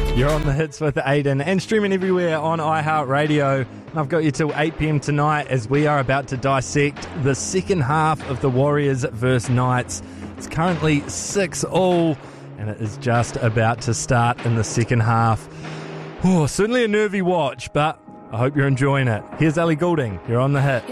You're on the hits with Aiden and streaming everywhere on iHeartRadio. And I've got you till 8 p.m. tonight as we are about to dissect the second half of the Warriors vs Knights. It's currently 6-all and it is just about to start in the second half. Oh, certainly a nervy watch, but I hope you're enjoying it. Here's Ellie Goulding. You're on the hit.